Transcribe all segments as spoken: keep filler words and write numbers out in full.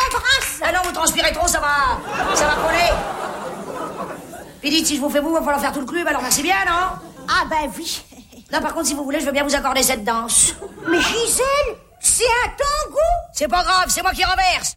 m'embrasse. Ah non, vous transpirez trop, ça va... Ça va coller. Puis dites, si je vous fais vous, il va falloir faire tout le club, alors merci bien, non? Ah ben oui. Non, par contre, si vous voulez, je veux bien vous accorder cette danse. Mais Gisèle, c'est un tango. C'est pas grave, c'est moi qui renverse.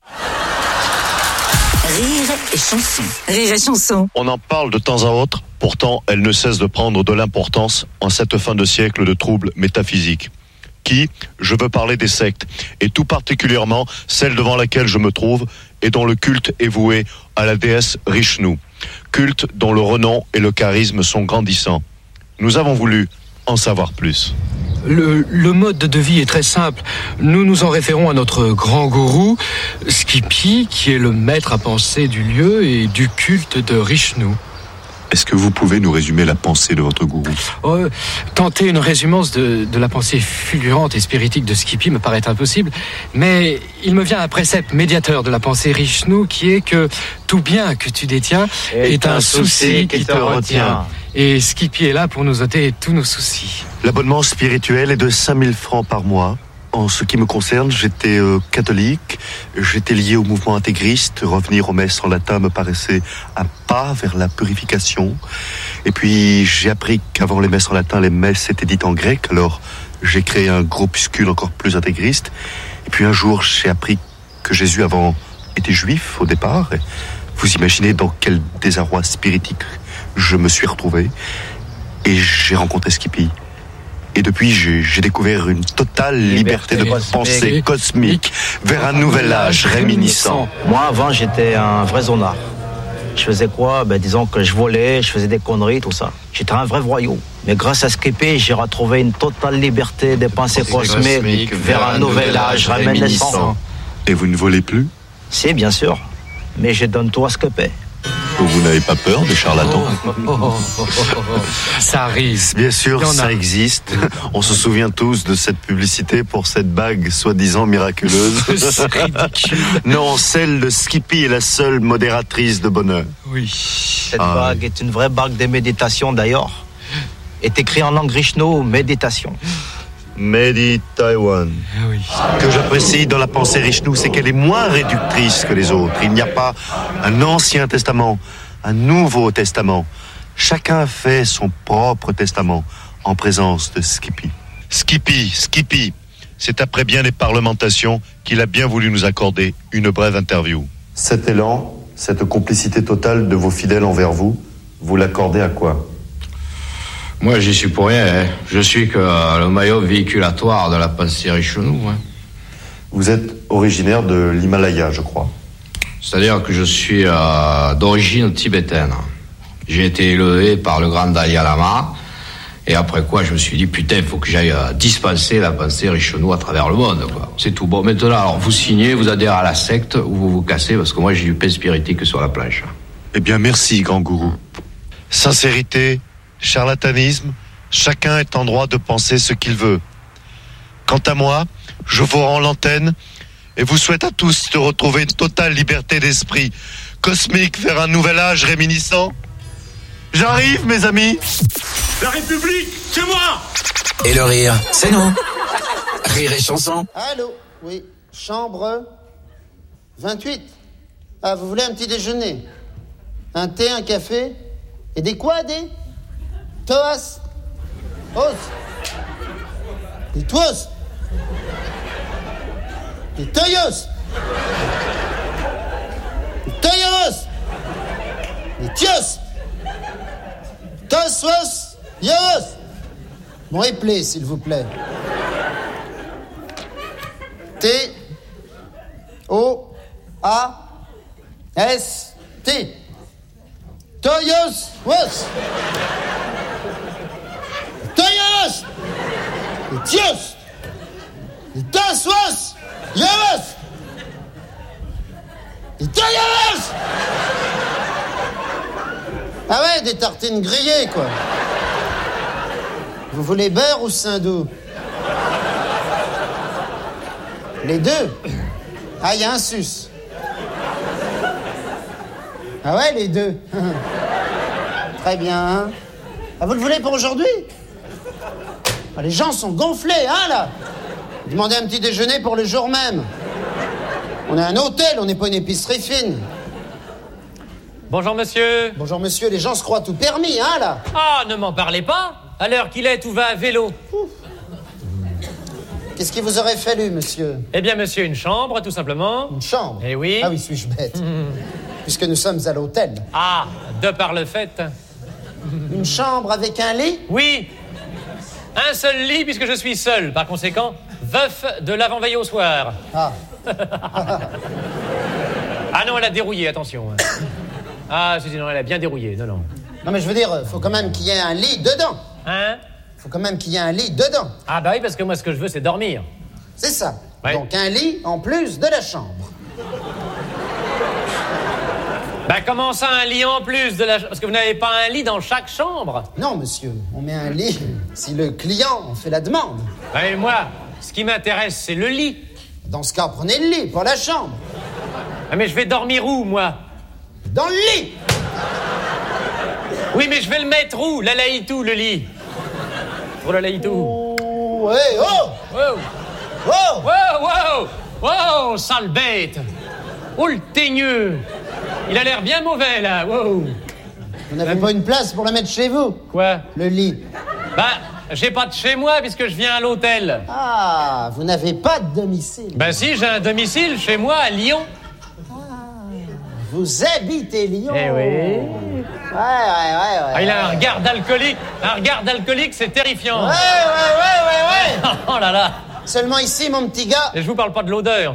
Rire et chanson. Rire et chanson. On en parle de temps à autre, pourtant elle ne cesse de prendre de l'importance en cette fin de siècle de troubles métaphysiques. Qui, je veux parler des sectes, et tout particulièrement celle devant laquelle je me trouve et dont le culte est voué à la déesse Rishnu. Culte dont le renom et le charisme sont grandissants. Nous avons voulu en savoir plus. Le, le mode de vie est très simple. Nous nous en référons à notre grand gourou, Skippy, qui est le maître à penser du lieu et du culte de Rishnu. Est-ce que vous pouvez nous résumer la pensée de votre gourou ? Oh, tenter une résumance de, de la pensée fulgurante et spiritique de Skippy me paraît impossible, mais il me vient un précepte médiateur de la pensée Rishnu qui est que tout bien que tu détiens est, est un, un souci qui te retient. Et Skippy est là pour nous ôter tous nos soucis. L'abonnement spirituel est de cinq mille francs par mois. En ce qui me concerne, j'étais euh, catholique, j'étais lié au mouvement intégriste. Revenir aux messes en latin me paraissait un pas vers la purification. Et puis j'ai appris qu'avant les messes en latin, les messes étaient dites en grec. Alors j'ai créé un groupuscule encore plus intégriste. Et puis un jour, j'ai appris que Jésus avant était juif au départ. Et vous imaginez dans quel désarroi spiritique je me suis retrouvé. Et j'ai rencontré Skippy. Et depuis, j'ai, j'ai découvert une totale liberté, liberté de cosmique, pensée cosmique vers un nouvel âge réminiscent. Moi, avant, j'étais un vrai zonard. Je faisais quoi? Ben, disons que je volais, je faisais des conneries, tout ça. J'étais un vrai voyou. Mais grâce à Skippy, j'ai retrouvé une totale liberté de pensée cosmique, cosmique vers un nouvel âge réminiscent. Et vous ne volez plus? Si, bien sûr. Mais je donne tout à Skippy. Vous n'avez pas peur des charlatans? Oh, oh, oh, oh, oh. Ça arrive. Bien sûr, ça existe. On se souvient tous de cette publicité pour cette bague soi-disant miraculeuse. C'est ridicule. Non, celle de Skippy est la seule modératrice de bonheur. Oui. Cette ah, bague oui. est une vraie bague de méditation d'ailleurs. Est écrit en langue Rishnu, méditation. Made Taiwan. Oui. Ce que j'apprécie dans la pensée Rishnu, c'est qu'elle est moins réductrice que les autres. Il n'y a pas un ancien testament, un nouveau testament. Chacun fait son propre testament en présence de Skippy. Skippy, Skippy, c'est après bien des parlementations qu'il a bien voulu nous accorder une brève interview. Cet élan, cette complicité totale de vos fidèles envers vous, vous l'accordez à quoi ? Moi, j'y suis pour rien. Hein. Je suis que euh, le maillot véhiculatoire de la pensée Rishnu. Hein. Vous êtes originaire de l'Himalaya, je crois. C'est-à-dire que je suis euh, d'origine tibétaine. J'ai été élevé par le grand Dalai Lama. Et après quoi, je me suis dit, putain, il faut que j'aille euh, dispenser la pensée Rishnu à travers le monde, quoi. C'est tout. Bon, maintenant, alors, vous signez, vous adhérez à la secte, ou vous vous cassez, parce que moi, j'ai du pain spiritique sur la planche. Eh bien, merci, grand gourou. Sincérité, charlatanisme, chacun est en droit de penser ce qu'il veut. Quant à moi, je vous rends l'antenne et vous souhaite à tous de retrouver une totale liberté d'esprit cosmique vers un nouvel âge réminiscent. J'arrive, mes amis. La République, c'est moi. Et le rire, c'est nous. Rire et chanson. Allô, oui, chambre vingt-huit. Ah, vous voulez un petit déjeuner? Un thé, un café? Et des quoi, des Toas? Os? Des toos? Des toyos? Des toyos? Des tios? Tosos? Yos? Bon, éplé, s'il vous plaît. T O A S T. Toyos? Was? Toyos! Les tios! Les taswas! Yos! Les toyos! Ah ouais, des tartines grillées, quoi. Vous voulez beurre ou Saint-Doux? Les deux? Ah, il y a un sus. Ah ouais, les deux. Très bien. Hein? Ah, vous le voulez pour aujourd'hui? Ah, les gens sont gonflés, hein, là? Demandez un petit déjeuner pour le jour même. On est un hôtel, on n'est pas une épicerie fine. Bonjour, monsieur. Bonjour, monsieur. Les gens se croient tout permis, hein, là. Ah, ne m'en parlez pas. À l'heure qu'il est, tout va à vélo. Ouf. Qu'est-ce qu'il vous aurait fallu, monsieur? Eh bien, monsieur, une chambre, tout simplement. Une chambre? Eh oui. Ah oui, suis-je bête. Mmh. Puisque nous sommes à l'hôtel. Ah, de par le fait. Une chambre avec un lit? Oui. Un seul lit, puisque je suis seul. Par conséquent, veuf de l'avant-veille au soir. Ah. Ah non, elle a dérouillé, attention. Ah, si, non, elle a bien dérouillé, non, non. Non, mais je veux dire, faut quand même qu'il y ait un lit dedans. Hein? Faut quand même qu'il y ait un lit dedans. Ah bah oui, parce que moi, ce que je veux, c'est dormir. C'est ça. Ouais. Donc un lit en plus de la chambre. Bah comment ça, un lit en plus de la... Parce que vous n'avez pas un lit dans chaque chambre? Non, monsieur, on met un lit si le client en fait la demande. Bah et moi, ce qui m'intéresse, c'est le lit. Dans ce cas, prenez le lit, pas la chambre. Ah mais je vais dormir où, moi? Dans le lit! Oui, mais je vais le mettre où? La laïtou, le lit. Pour la laïtou. Oh, hey, oh! Wow! Oh! Wow, wow! Wow, sale bête! Oh, le teigneux! Il a l'air bien mauvais, là, wow! Vous n'avez pas une place pour la mettre chez vous? Quoi? Le lit. Bah, j'ai pas de chez moi, puisque je viens à l'hôtel. Ah, vous n'avez pas de domicile? Bah si, j'ai un domicile chez moi, à Lyon. Vous habitez Lyon? Eh oui. Ouais, ouais, ouais, ouais. Ah, il a un regard d'alcoolique. Un regard d'alcoolique, c'est terrifiant. Ouais, ouais, ouais, ouais, ouais. Oh là là. Seulement ici, mon petit gars. Et je vous parle pas de l'odeur.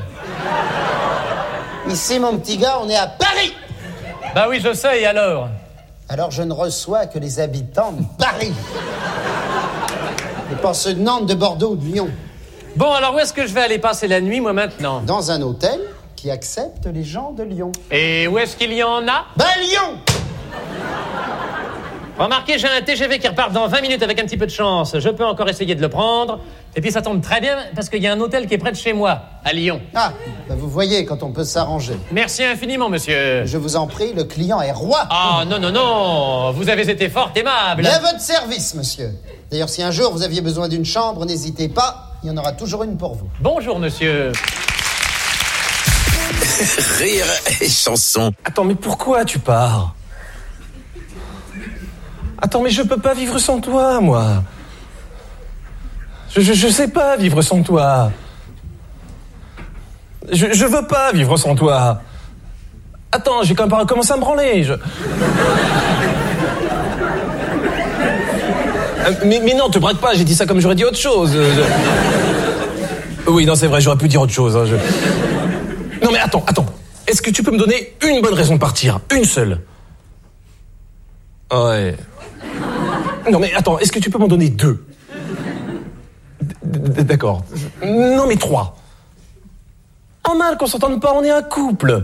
Ici, mon petit gars, on est à Paris. Bah oui, je sais, et alors? Alors je ne reçois que les habitants de Paris. Et pas ceux de Nantes, de Bordeaux ou de Lyon. Bon, alors où est-ce que je vais aller passer la nuit, moi, maintenant? Dans un hôtel qui accepte les gens de Lyon. Et où est-ce qu'il y en a? Ben Lyon! Remarquez, j'ai un T G V qui repart dans vingt minutes avec un petit peu de chance. Je peux encore essayer de le prendre. Et puis ça tombe très bien parce qu'il y a un hôtel qui est près de chez moi, à Lyon. Ah, ben vous voyez quand on peut s'arranger. Merci infiniment, monsieur. Je vous en prie, le client est roi. Ah, non, non, non. Vous avez été fort aimable. Mais à votre service, monsieur. D'ailleurs, si un jour vous aviez besoin d'une chambre, n'hésitez pas. Il y en aura toujours une pour vous. Bonjour, monsieur. Rire et chanson. Attends, mais pourquoi tu pars? Attends, mais je peux pas vivre sans toi, moi. Je, je, je sais pas vivre sans toi. Je, je veux pas vivre sans toi. Attends, j'ai quand même pas recommencé à me branler. Je... Euh, mais, mais non, te braque pas, j'ai dit ça comme j'aurais dit autre chose. Je... Oui, non, c'est vrai, j'aurais pu dire autre chose. Hein, je... Non, mais attends, attends. Est-ce que tu peux me donner une bonne raison de partir? Une seule? Ouais. Non, mais attends, est-ce que tu peux m'en donner deux? D'accord. Non, mais trois. En mal qu'on s'entende pas, on est un couple.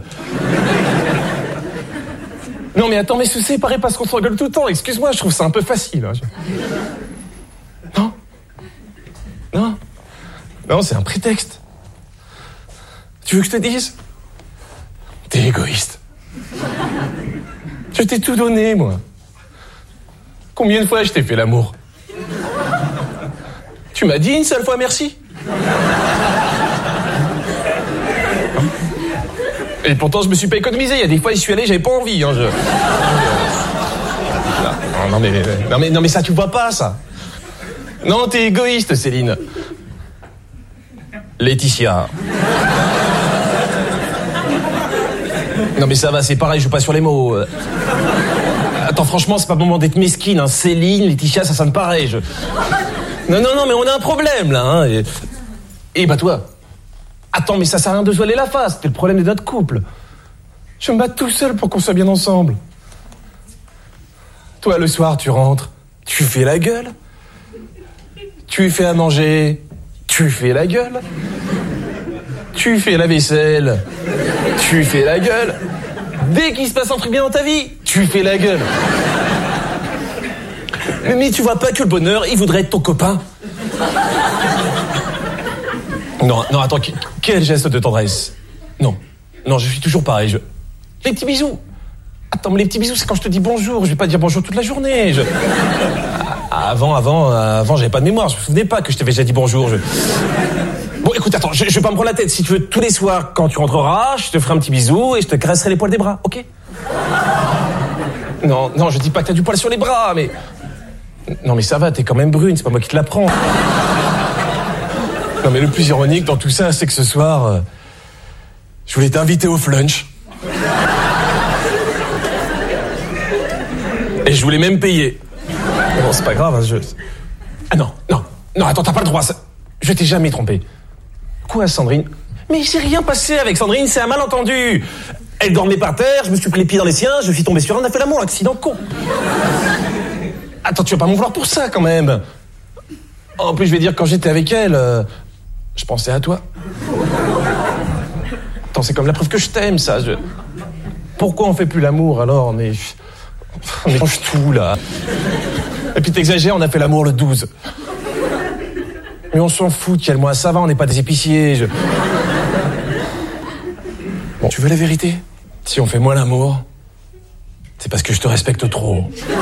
Non, mais attends, mais se séparer parce qu'on s'engueule tout le temps, excuse-moi, je trouve ça un peu facile. Hein. Non? Non? Non, c'est un prétexte. Tu veux que je te dise? T'es égoïste. Je t'ai tout donné, moi. Combien de fois je t'ai fait l'amour? Tu m'as dit une seule fois merci? Et pourtant, je me suis pas économisé. Il y a des fois, j'y suis allé, j'avais pas envie. Hein, je... non, non, mais, non, mais, non, mais ça, tu vois pas, ça. Non, t'es égoïste, Céline. Laetitia. Non, mais ça va, c'est pareil, je joue pas sur les mots. Attends, franchement, c'est pas le moment d'être mesquine. Hein. Céline, Laetitia, ça sonne pareil. Je... Non, non, non, mais on a un problème, là. Hein. Et... Et bah toi... Attends, mais ça sert à rien de se voiler la face. C'était le problème de notre couple. Je me bats tout seul pour qu'on soit bien ensemble. Toi, le soir, tu rentres, tu fais la gueule. Tu fais à manger, tu fais la gueule. Tu fais la vaisselle, tu fais la gueule. Dès qu'il se passe un truc bien dans ta vie, tu fais la gueule. Mais, mais tu vois pas que le bonheur, il voudrait être ton copain? Non, non, attends, quel geste de tendresse. Non, non, je suis toujours pareil. Je... Les petits bisous. Attends, mais les petits bisous, c'est quand je te dis bonjour. Je vais pas dire bonjour toute la journée. Je... Avant, avant, avant, j'avais pas de mémoire. Je me souvenais pas que je t'avais déjà dit bonjour. Je... Bon, écoute, attends, je, je vais pas me prendre la tête. Si tu veux, tous les soirs, quand tu rentreras, je te ferai un petit bisou et je te caresserai les poils des bras, ok? Non, non, je dis pas que t'as du poil sur les bras, mais... Non, mais ça va, t'es quand même brune, c'est pas moi qui te l'apprends. Non, mais le plus ironique dans tout ça, c'est que ce soir, euh, je voulais t'inviter au flunch. Et je voulais même payer. Bon, c'est pas grave, hein, je... Ah non, non, non, attends, t'as pas le droit, ça... Je t'ai jamais trompé. Quoi, Sandrine? Mais il s'est rien passé avec Sandrine, c'est un malentendu. Elle dormait par terre, je me suis pris les pieds dans les siens, je suis tombé sur elle, on a fait l'amour, accident con. Attends, tu vas pas m'en vouloir pour ça, quand même. En plus, je vais dire, quand j'étais avec elle, euh, je pensais à toi. Attends, c'est comme la preuve que je t'aime, ça. Je... Pourquoi on fait plus l'amour, alors? Mais... On mélange tout, là. Et puis t'exagères, on a fait l'amour le douze. Mais on s'en fout, quel mois, ça va, on n'est pas des épiciers. Je... Bon, tu veux la vérité? Si on fait moins l'amour, c'est parce que je te respecte trop.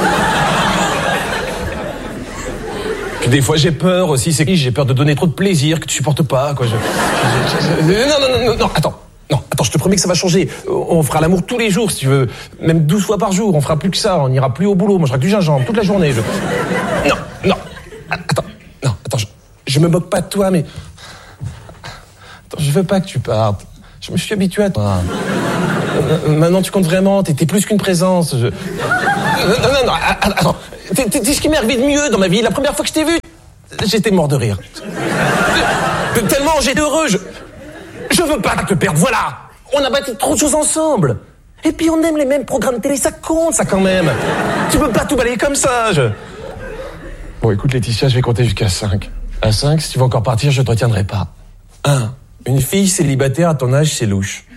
Puis des fois j'ai peur aussi, c'est que j'ai peur de donner trop de plaisir que tu supportes pas, quoi. Je... Je... Je... Non, non, non, non, non, attends. Non, attends, je te promets que ça va changer. On fera l'amour tous les jours, si tu veux. Même douze fois par jour. On fera plus que ça. On ira plus au boulot. On mangera que du gingembre toute la journée. Je... Non, non. Attends, non, attends. Je, je me moque pas de toi, mais... Attends, je veux pas que tu partes. Je me suis habitué à toi. Maintenant, tu comptes vraiment. T'es, t'es plus qu'une présence. Je... Non, non, non. Attends. T'es, t'es, t'es ce qui m'est arrivé de mieux dans ma vie. La première fois que je t'ai vu, j'étais mort de rire. Tellement j'étais heureux. Je... Je veux pas te perdre, voilà. On a bâti trop de choses ensemble. Et puis on aime les mêmes programmes télé, ça compte, ça, quand même. Tu peux pas tout balayer comme ça, je... Bon, écoute, Laetitia, je vais compter jusqu'à cinq. À cinq, si tu veux encore partir, je te retiendrai pas. un. Une fille célibataire à ton âge, c'est louche.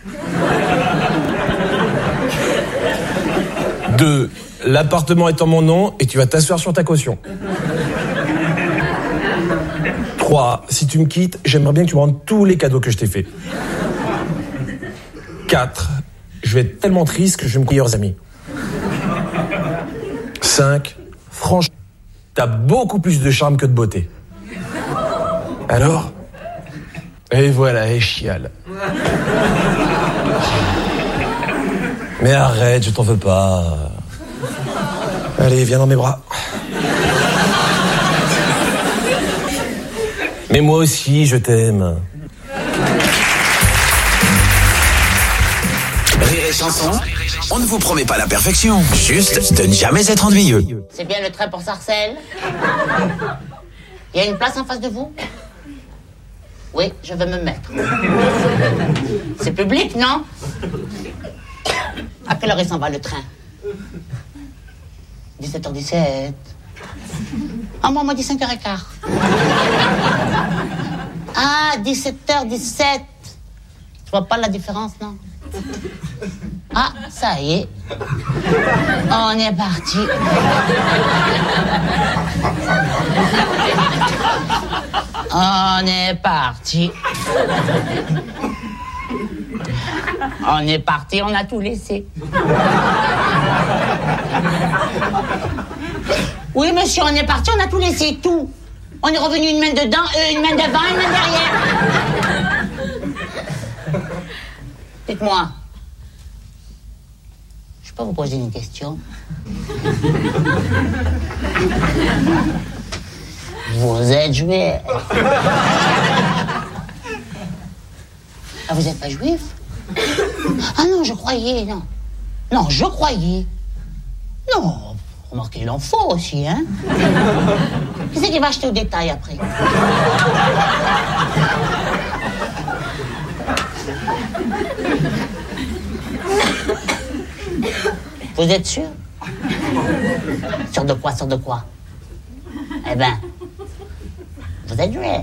deux. L'appartement est en mon nom et tu vas t'asseoir sur ta caution. trois. Si tu me quittes, j'aimerais bien que tu me rendes tous les cadeaux que je t'ai faits. quatre. Je vais être tellement triste que je vais me meilleurs amis. cinq. Franchement, t'as beaucoup plus de charme que de beauté. Alors? Et voilà, et chiale. Mais arrête, je t'en veux pas. Allez, viens dans mes bras. Mais moi aussi, je t'aime. Rire et chanson, on ne vous promet pas la perfection, juste de ne jamais être ennuyeux. C'est bien le train pour Sarcelles? Il y a une place en face de vous? Oui, je vais me mettre. C'est public, non? À quelle heure il s'en va, le train? dix-sept heures dix-sept. Ah, moi, on m'a dit cinq heures quinze. Ah, dix-sept heures dix-sept. Tu vois pas la différence, non? Ah, ça y est. On est parti. On est parti. On est parti, on a tout laissé. Oui, monsieur, on est parti, on a tout laissé, tout. On est revenu une main dedans, euh, une main devant, une main derrière. Dites-moi, je peux vous poser une question? Vous êtes juif? Ah, vous n'êtes pas juif? Ah non, je croyais, non. Non, je croyais. Non, remarquez, il en faut aussi, hein. Qui c'est qui va acheter au détail après? Vous êtes sûr? Sûr de quoi, sûr de quoi? Eh ben, vous êtes juif.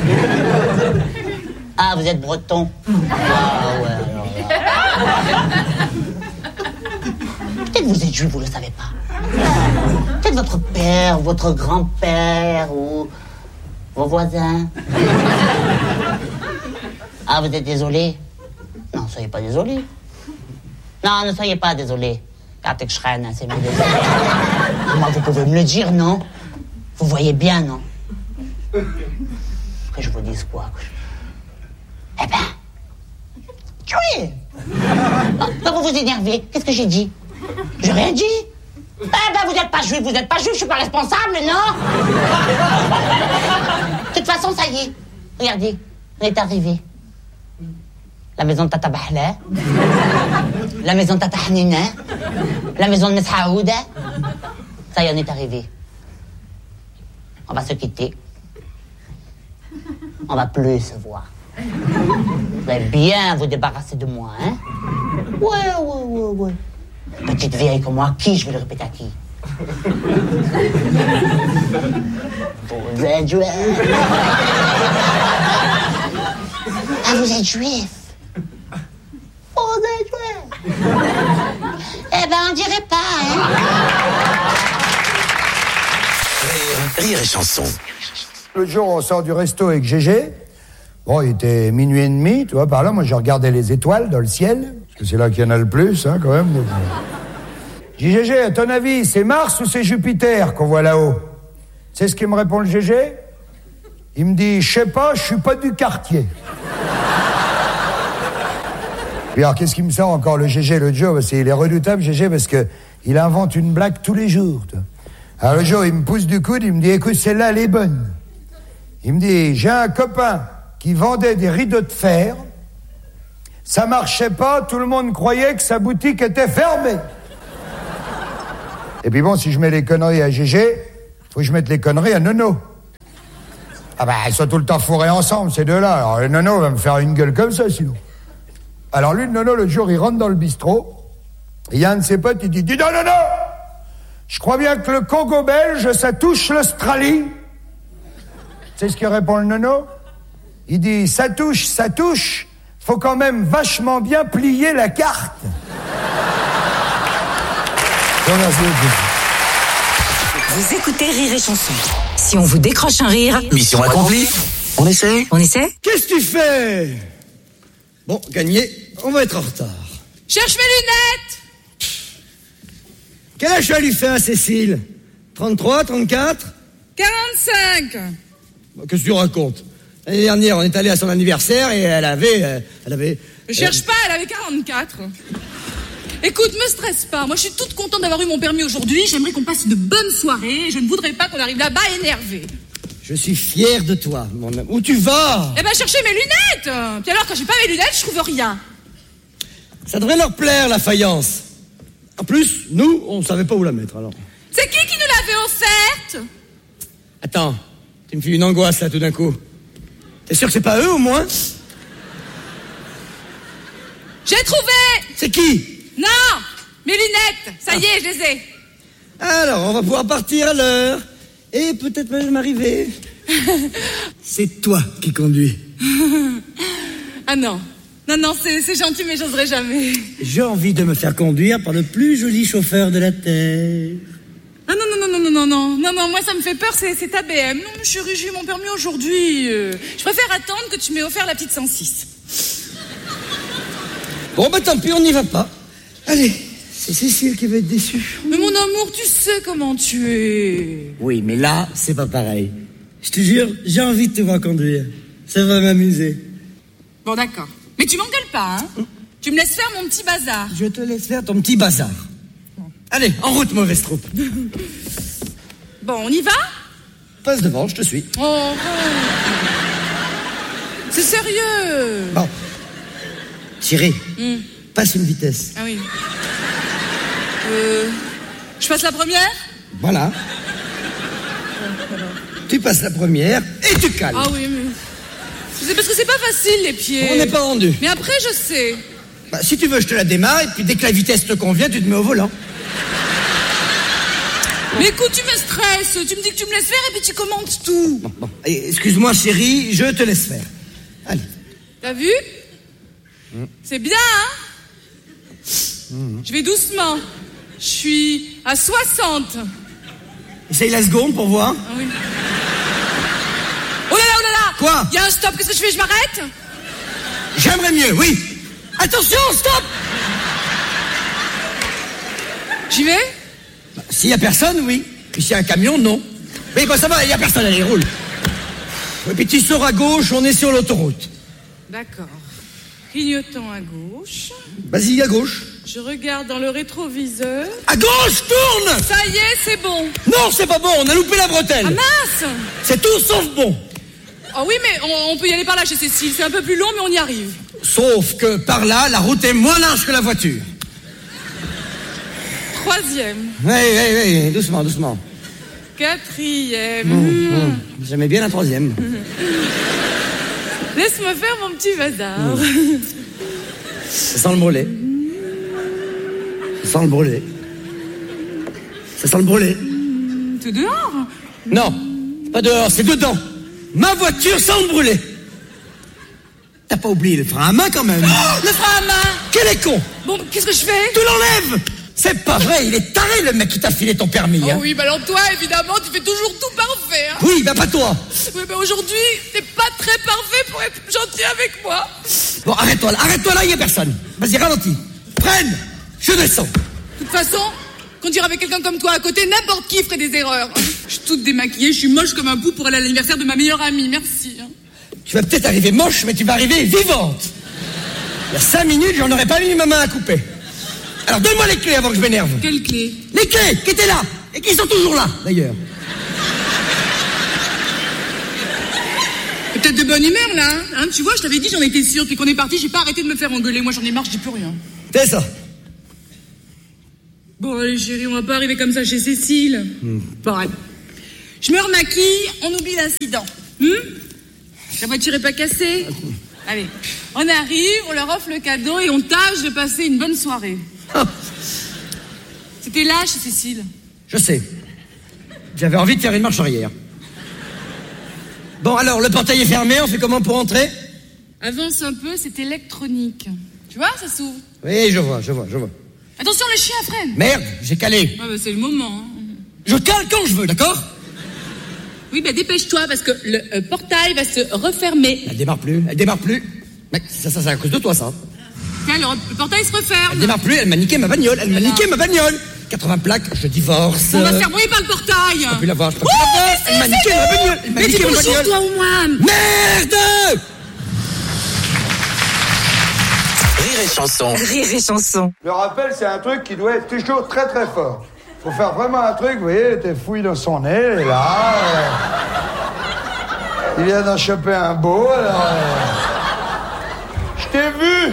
Ah, vous êtes breton. Ah ouais, alors là. Peut-être vous êtes juif, vous le savez pas. Peut-être votre père, votre grand-père ou vos voisins. Ah, vous êtes désolé? Non, soyez pas désolé. Non, ne soyez pas désolé. Gardez que je reine, c'est mieux désolé. Comment vous pouvez me le dire, non? Vous voyez bien, non? Que je vous dise quoi? juive. Oh, bah vous vous énervez. Qu'est-ce que j'ai dit? J'ai rien dit. Eh ben, vous n'êtes pas juif, vous n'êtes pas juif, je suis pas responsable, non? De toute façon, ça y est. Regardez, on est arrivé. La maison de Tata Bahla, la maison de Tata Hanina, la maison de Miss Haouda. Ça y est, on est arrivé. On va se quitter. On va plus se voir. Vous allez bien vous débarrasser de moi, hein? Ouais, ouais, ouais, ouais. Petite vieille comme moi, qui je vais le répéter à qui? Vous êtes juif. Ah, vous êtes juif. Vous êtes juif. Eh ben, on dirait pas, hein? Rire, rire et chanson. L'autre jour, on sort du resto avec Gégé. Bon, il était minuit et demi, tu vois, par là, moi, je regardais les étoiles dans le ciel, parce que c'est là qu'il y en a le plus, hein, quand même. Donc... J'ai dit, Gégé, à ton avis, c'est Mars ou c'est Jupiter qu'on voit là-haut? C'est ce qu'il me répond, le Gégé? Il me dit, je sais pas, je suis pas du quartier. Puis alors, qu'est-ce qu'il me sort encore, le Gégé, l'autre jour? Parce qu'il est redoutable, Gégé, parce que il invente une blague tous les jours, tu vois. Alors, le jour, il me pousse du coude, il me dit, écoute, celle-là, elle est bonne. Il me dit, j'ai un copain qui vendait des rideaux de fer. Ça marchait pas, tout le monde croyait que sa boutique était fermée. Et puis bon, si je mets les conneries à Gégé, faut que je mette les conneries à Nono. Ah ben, ils sont tout le temps fourrés ensemble, ces deux-là. Alors le Nono va me faire une gueule comme ça, sinon. Alors lui, le Nono, le jour, il rentre dans le bistrot, et il y a un de ses potes, il dit, dis non, non, non, je crois bien que le Congo belge, ça touche l'Australie. Tu sais ce qu'il répond le Nono? Il dit, ça touche, ça touche, faut quand même vachement bien plier la carte. Vous écoutez Rire et Chanson. Si on vous décroche un rire... Mission accomplie. On essaie? On essaie? Qu'est-ce que tu fais? Bon, gagné, on va être en retard. Cherche mes lunettes! Quel âge tu as lui fait à Cécile? trente-trois, trente-quatre? quarante-cinq. Qu'est-ce que tu racontes? L'année dernière, on est allé à son anniversaire et elle avait... Euh, elle avait... Je cherche euh... pas, elle avait quarante-quatre. Écoute, me stresse pas. Moi, je suis toute contente d'avoir eu mon permis aujourd'hui. J'aimerais qu'on passe une bonne soirée. Je ne voudrais pas qu'on arrive là-bas énervé. Je suis fier de toi, mon homme. Où tu vas? Eh ben, chercher mes lunettes. Puis alors, quand j'ai pas mes lunettes, je trouve rien. Ça devrait leur plaire, la faïence. En plus, nous, on savait pas où la mettre, alors. C'est qui qui nous l'avait offerte? Attends, tu me fais une angoisse, là, tout d'un coup. T'es sûr que c'est pas eux, au moins? J'ai trouvé! C'est qui? Non! Mes lunettes! Ça y est, je les ai. Alors, on va pouvoir partir à l'heure. Et peut-être même arriver. C'est toi qui conduis. Ah non. Non, non, c'est, c'est gentil, mais j'oserais jamais. J'ai envie de me faire conduire par le plus joli chauffeur de la Terre. Ah non, non, non, non, non, non, non, non, moi ça me fait peur, c'est, c'est ta B M. Non, mais chérie, j'ai eu mon permis aujourd'hui. Euh, je préfère attendre que tu m'aies offert la petite cent six. Bon, bah tant pis, on n'y va pas. Allez, c'est Cécile qui va être déçue. Mais mon amour, tu sais comment tu es. Oui, mais là, c'est pas pareil. Je te jure, j'ai envie de te voir conduire. Ça va m'amuser. Bon, d'accord. Mais tu m'engueules pas, hein? Hum. Tu me laisses faire mon petit bazar. Je te laisse faire ton petit bazar. Bon. Allez, en route, mauvaise troupe. Bon, on y va? Passe devant, je te suis. Oh, oh. C'est sérieux. Bon. Thierry, mm. passe une vitesse. Ah oui. Euh, je passe la première? Voilà. Tu passes la première et tu calmes. Ah oui, mais... C'est parce que c'est pas facile, les pieds. On n'est pas rendu. Mais après, je sais. Bah, si tu veux, je te la démarre et puis dès que la vitesse te convient, tu te mets au volant. Mais écoute, tu me stresses. Tu me dis que tu me laisses faire et puis tu commentes tout. Bon, bon. Allez, excuse-moi, chérie, je te laisse faire. Allez. T'as vu? Mmh. C'est bien, hein? Mmh. Je vais doucement. Je suis à soixante. Essaye la seconde pour voir. Ah oui. Oh là là, oh là là! Quoi? Il y a un stop, qu'est-ce que je fais? Je m'arrête? J'aimerais mieux, oui. Attention, stop! J'y vais? Bah, s'il y a personne, oui. Puis s'il y a un camion, non. Mais bon, ça va, il y a personne, allez, roule. Et puis tu sors à gauche, on est sur l'autoroute. D'accord. Clignotant à gauche. Vas-y, à gauche. Je regarde dans le rétroviseur. À gauche, tourne! Ça y est, c'est bon. Non, c'est pas bon, on a loupé la bretelle. Ah mince! C'est tout sauf bon. Oh oui, mais on, on peut y aller par là chez Cécile. C'est un peu plus long, mais on y arrive. Sauf que par là, la route est moins large que la voiture. Troisième. Oui, oui, oui, doucement, doucement. Quatrième. Mmh, mmh. J'aimais bien la troisième. Laisse-moi faire mon petit bazar. Mmh. Ça sent le brûlé. Ça sent le brûlé. Ça sent le brûlé. T'es dehors? Non, pas dehors, c'est dedans. Ma voiture sent le brûlé. T'as pas oublié le frein à main quand même? Oh, le frein à main! Quel est con! Bon, qu'est-ce que je fais? Tu l'enlèves! C'est pas vrai, il est taré le mec qui t'a filé ton permis. Oh hein. oui, bah alors toi, évidemment, tu fais toujours tout parfait. Hein. Oui, bah pas toi. Oui, bah aujourd'hui, t'es pas très parfait pour être gentil avec moi. Bon, arrête-toi là, arrête-toi là, il y a personne. Vas-y, ralentis. Freine, je descends. De toute façon, conduire avec quelqu'un comme toi à côté, n'importe qui ferait des erreurs. Je suis toute démaquillée, je suis moche comme un pou pour aller à l'anniversaire de ma meilleure amie, merci. Hein. Tu vas peut-être arriver moche, mais tu vas arriver vivante. Il y a cinq minutes, j'en aurais pas mis ma main à couper. Alors donne-moi les clés avant que je m'énerve. Quelles clés? Les clés qui étaient là et qui sont toujours là, d'ailleurs. T'es peut-être de bonne humeur là, hein. Tu vois, je t'avais dit, j'en étais sûre. Puis qu'on est parti, j'ai pas arrêté de me faire engueuler. Moi, j'en ai marre, je dis plus rien. C'est ça. Bon, allez, chérie, on va pas arriver comme ça chez Cécile. Hmm. Pareil. Je me remaquille, on oublie l'incident. Hum La voiture est pas cassée. Allez, on arrive, on leur offre le cadeau et on tâche de passer une bonne soirée. C'était là chez Cécile. Je sais. J'avais envie de faire une marche arrière. Bon, alors, le portail est fermé, on fait comment pour entrer? Avance un peu, c'est électronique. Tu vois, ça s'ouvre. Oui, je vois, je vois, je vois. Attention, le chien freine. Merde, j'ai calé. Ah bah c'est le moment. Hein. Je cale quand je veux, d'accord? Oui, bah dépêche-toi, parce que le euh, portail va se refermer. Elle démarre plus, elle démarre plus. Mais ça, ça, c'est à cause de toi, ça. Tiens, le, le portail se referme. Elle démarre plus, elle m'a niqué ma bagnole, elle m'a niqué ma bagnole. quatre-vingts plaques, je divorce. On va se faire brouiller par le portail. Je peux plus la voir, je peux plus la voir. Elle m'a niqué ma bagnole, elle m'a mais niqué ma bagnole. Mais toi ou moi? Merde! Rire et chanson. Rire et chanson. Le rappel, c'est un truc qui doit être toujours très très fort. Faut faire vraiment un truc, vous voyez, t'es fouille dans son nez, et là... Euh, il vient d'en choper un beau, alors... Euh, je t'ai vu!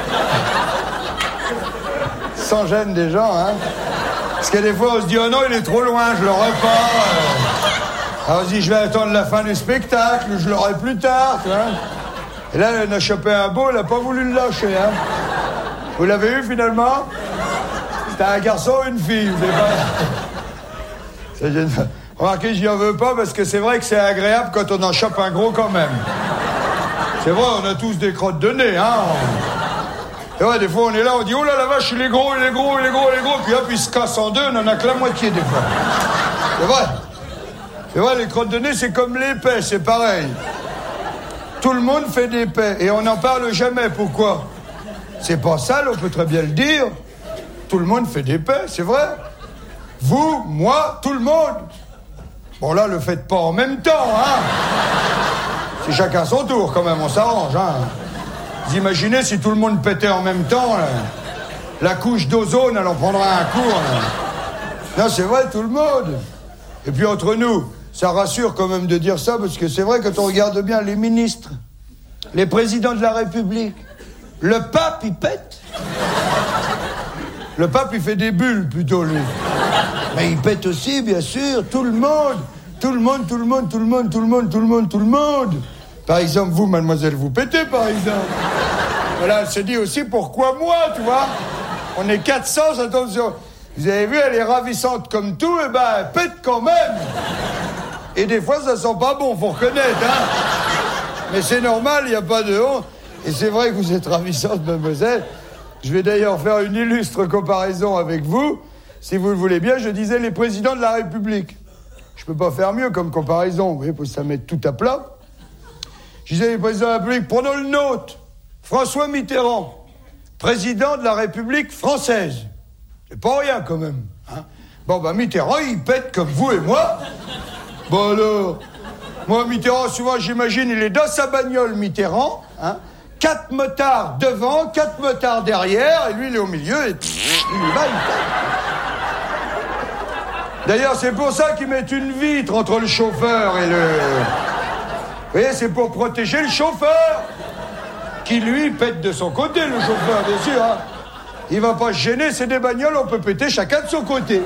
Sans gêne des gens, hein. Parce que des fois, on se dit, oh non, il est trop loin, je l'aurai pas. Euh. Alors on se dit, je vais attendre la fin du spectacle, je l'aurai plus tard, tu vois. Et là, elle a chopé un beau, elle a pas voulu le lâcher, hein. Vous l'avez eu, finalement? C'était un garçon ou une fille, vous savez pas? C'est gênant. Remarquez, j'y en veux pas parce que c'est vrai que c'est agréable quand on en chope un gros quand même. C'est vrai, on a tous des crottes de nez, hein. Et ouais, des fois on est là, on dit, oh là la vache, il est gros, il est gros, il est gros, il est gros. Puis hop, il se casse en deux, on en a que la moitié des fois. C'est vrai. C'est vrai, les crottes de nez, c'est comme l'épais, c'est pareil. Tout le monde fait des paix et on n'en parle jamais. Pourquoi? C'est pas sale, on peut très bien le dire. Tout le monde fait des paix, c'est vrai. Vous, moi, tout le monde. Bon là, le faites pas en même temps, hein. C'est chacun son tour quand même, on s'arrange, hein. Vous imaginez si tout le monde pétait en même temps, là, la couche d'ozone, elle en prendra un coup. Là. Non, c'est vrai, tout le monde. Et puis entre nous, ça rassure quand même de dire ça, parce que c'est vrai, quand on regarde bien les ministres, les présidents de la République, le pape, il pète. Le pape, il fait des bulles, plutôt, lui. Mais il pète aussi, bien sûr, tout le monde. Tout le monde, tout le monde, tout le monde, tout le monde, tout le monde, tout le monde. Par exemple, vous, mademoiselle, vous pétez, par exemple. Voilà, elle se dit aussi, pourquoi moi, tu vois? On est quatre cents, attention. Vous avez vu, elle est ravissante comme tout, et ben, elle pète quand même. Et des fois, ça sent pas bon, faut reconnaître, hein. Mais c'est normal, il n'y a pas de honte. Et c'est vrai que vous êtes ravissante, mademoiselle. Je vais d'ailleurs faire une illustre comparaison avec vous. Si vous le voulez bien, je disais les présidents de la République. Je peux pas faire mieux comme comparaison, vous voyez, pour ça mettre tout à plat. Je disais les présidents de la République, prenons le nôtre. François Mitterrand, président de la République française. C'est pas rien quand même, hein. Bon, ben Mitterrand, il pète comme vous et moi. Bon alors, moi Mitterrand, souvent j'imagine, il est dans sa bagnole, Mitterrand, hein. quatre motards devant, quatre motards derrière, et lui, il est au milieu, et pff, il y va, il fait. D'ailleurs, c'est pour ça qu'ils mettent une vitre entre le chauffeur et le... Vous voyez, c'est pour protéger le chauffeur, qui, lui, pète de son côté, le chauffeur, bien sûr, hein. Il va pas se gêner, c'est des bagnoles, on peut péter chacun de son côté.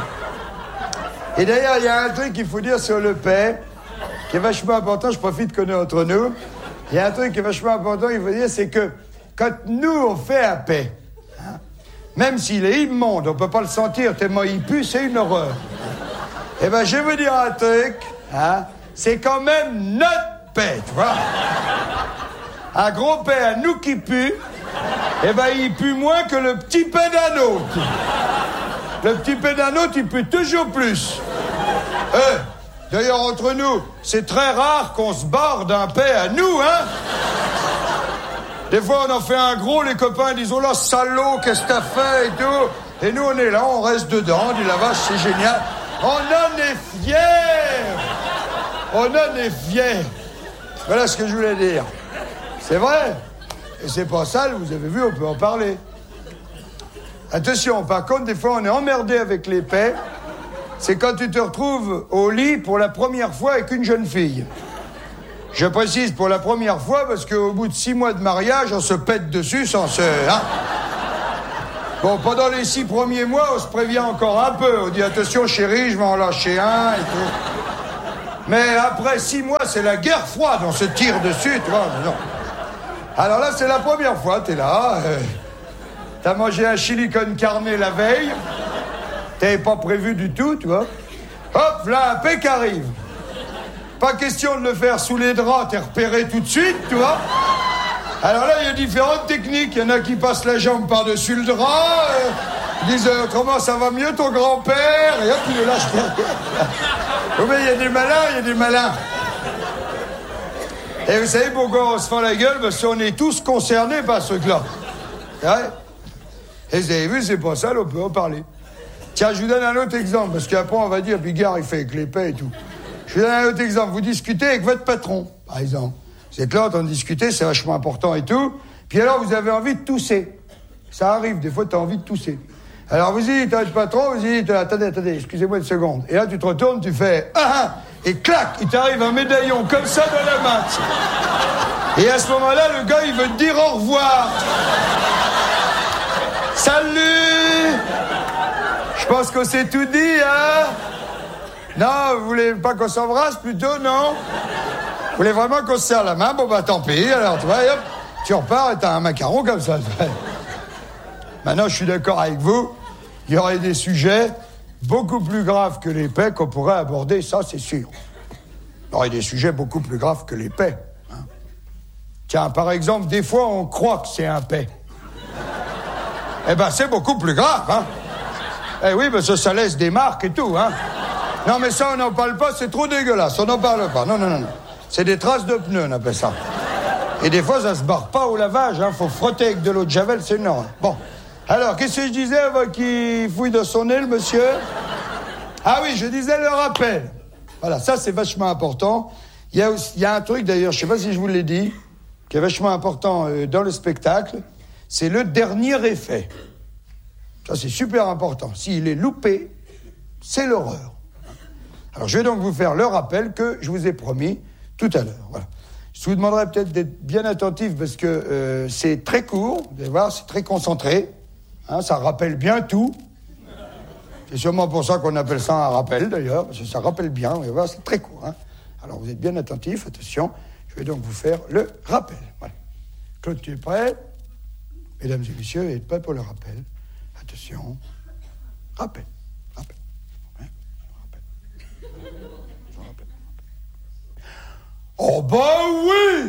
Et d'ailleurs, il y a un truc qu'il faut dire sur le paix, qui est vachement important, je profite qu'on est entre nous. Il y a un truc qui est vachement important, il faut dire, c'est que quand nous, on fait un paix, hein, même s'il est immonde, on peut pas le sentir tellement il pue, c'est une horreur. Eh ben, je vais vous dire un truc, hein, c'est quand même notre paix, tu vois. Un gros paix à nous qui pue, eh ben, il pue moins que le petit paix d'un autre. Le petit paix d'un autre, il pue toujours plus. Euh, D'ailleurs, entre nous, c'est très rare qu'on se barre d'un paix à nous, hein. Des fois, on en fait un gros, les copains disent « Oh là, salaud, qu'est-ce que t'as fait ?» et tout. Et nous, on est là, on reste dedans, on dit « La vache, c'est génial. » On en est fiers. On en est fiers. Voilà ce que je voulais dire. C'est vrai. Et c'est pas sale, vous avez vu, on peut en parler. Attention, par contre, des fois, on est emmerdé avec les paix. C'est quand tu te retrouves au lit pour la première fois avec une jeune fille. Je précise pour la première fois parce qu'au bout de six mois de mariage, on se pète dessus sans se... Hein? Bon, pendant les six premiers mois, on se prévient encore un peu. On dit, attention chérie, je vais en lâcher un et tout. Mais après six mois, c'est la guerre froide, on se tire dessus, tu vois. Non. Alors là, c'est la première fois, t'es là. Euh, t'as mangé un chili con carne la veille. T'avais pas prévu du tout, tu vois. Hop, là, un pec arrive. Pas question de le faire sous les draps, t'es repéré tout de suite, tu vois. Alors là, il y a différentes techniques. Il y en a qui passent la jambe par-dessus le drap. Euh, ils disent, euh, comment ça va mieux ton grand-père? Et hop, il le lâche derrière. Oh, mais il y a des malins, il y a des malins. Et vous savez pourquoi on se fend la gueule? Parce qu'on est tous concernés par ce truc-là. Ouais. Et vous avez vu, c'est pas ça, on peut en parler. Tiens, je vous donne un autre exemple, parce qu'après, on va dire, Bigard, il fait avec les paix et tout. Je vous donne un autre exemple. Vous discutez avec votre patron, par exemple. Vous êtes là en train de discuter, c'est vachement important et tout. Puis alors, vous avez envie de tousser. Ça arrive, des fois, tu as envie de tousser. Alors, vous dites à votre patron, vous dites, attendez, attendez, excusez-moi une seconde. Et là, tu te retournes, tu fais, ah, ah, et clac, il t'arrive un médaillon comme ça dans la main. Et à ce moment-là, le gars, il veut te dire au revoir. Salut! Je pense qu'on s'est tout dit, hein? Non, vous voulez pas qu'on s'embrasse plutôt, non? Vous voulez vraiment qu'on se serre la main? Bon, bah tant pis, alors tu vois, hop, tu repars et t'as un macaron comme ça. Maintenant, je suis d'accord avec vous, il y aurait des sujets beaucoup plus graves que les paix qu'on pourrait aborder, ça c'est sûr. Il y aurait des sujets beaucoup plus graves que les paix. Hein. Tiens, par exemple, des fois on croit que c'est un paix. Eh ben, c'est beaucoup plus grave, hein. Eh oui, parce que ça laisse des marques et tout, hein. Non, mais ça, on n'en parle pas, c'est trop dégueulasse, on n'en parle pas. Non, non, non, non. C'est des traces de pneus, on appelle ça. Et des fois, ça se barre pas au lavage, hein. Faut frotter avec de l'eau de javel, c'est énorme. Bon. Alors, qu'est-ce que je disais avant qu'il fouille dans son nez, le monsieur? Ah oui, je disais le rappel. Voilà, ça, c'est vachement important. Il y a, aussi, il y a un truc, d'ailleurs, je sais pas si je vous l'ai dit, qui est vachement important euh, dans le spectacle, c'est le dernier effet. Ça, c'est super important. S'il est loupé, c'est l'horreur. Alors, je vais donc vous faire le rappel que je vous ai promis tout à l'heure. Voilà. Je vous demanderai peut-être d'être bien attentif parce que euh, c'est très court, vous allez voir, c'est très concentré. Hein, ça rappelle bien tout. C'est sûrement pour ça qu'on appelle ça un rappel, d'ailleurs, parce que ça rappelle bien, vous allez voir, c'est très court. Hein. Alors, vous êtes bien attentifs, attention. Je vais donc vous faire le rappel. Voilà. Claude, tu es prêt? Mesdames et messieurs, vous êtes prêts pour le rappel? Attention. Rappel. Rappel. Hein? Rappel. Rappel. Oh bah oui!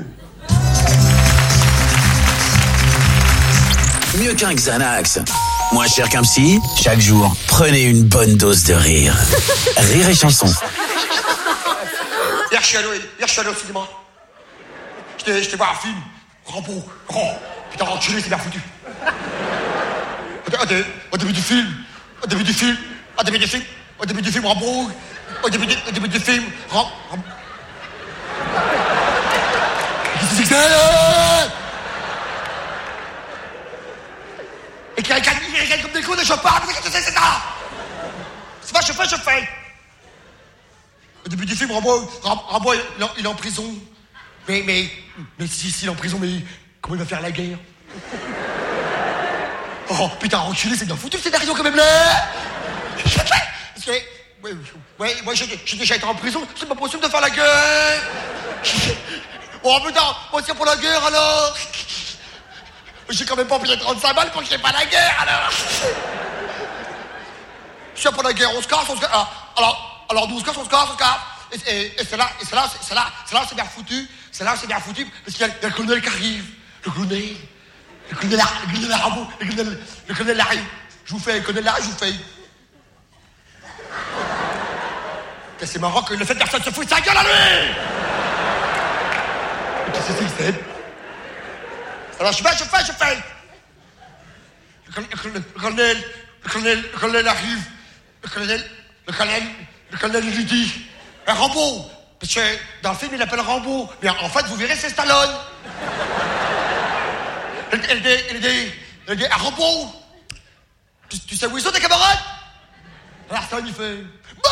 Mieux qu'un Xanax, moins cher qu'un psy, chaque jour, prenez une bonne dose de rire. Rire et chanson. Hier, je suis allé, hier, je suis allé au cinéma. J'étais, j'étais voir un film. Rambo. Oh, putain, enculé, c'est bien foutu. Au, dé, au début du film, au début du film, au début du film, au début du film, Rambo. Au début du, au début du film, Rambo. Qu'est-ce que c'est que ça, là? qui regarde comme des clowns et je parle, qu'est-ce que c'est, c'est ça? C'est pas, je fais, je fais. Au début du film, Rambo, Rambo il, il est en prison. Mais, mais, mais si, si, il est en prison, mais comment il va faire la guerre? Oh, putain, enculé, c'est bien foutu le scénario quand même là! Parce que, ouais, ouais, moi j'ai, j'ai déjà été en prison, c'est pas possible de faire la guerre! Oh putain, moi c'est pour la guerre alors! J'ai quand même pas payé trente-cinq balles pour qu'il n'y ait pas la guerre alors! Si pour la guerre, on se casse, on se casse. Alors, alors, alors nous on se casse, on se casse, on se casse. Et, et, et c'est là, et c'est là, c'est là, c'est là, c'est bien foutu. C'est là, c'est bien foutu, parce qu'il y a, il y a le colonel qui arrive. Le colonel. Le colonel, le colonel Rambo, le colonel, le colonel arrive. Je vous fais, le colonel arrive, je vous fais. C'est marrant que le fait que personne se fout de sa gueule à lui! Qu'est-ce que c'est que c'est? Alors je fais, je fais, je fais. Le colonel, le colonel, le colonel, le colonel arrive. Le colonel, le colonel, le colonel lui dit, un Rambo. Parce que dans le film, il l'appelle Rambo. Mais en fait, vous verrez, c'est Stallone. Il dit, il dit, il dit, un Rambo. Tu, tu sais où ils sont, tes camarades? Alors Stallone, il fait, bah!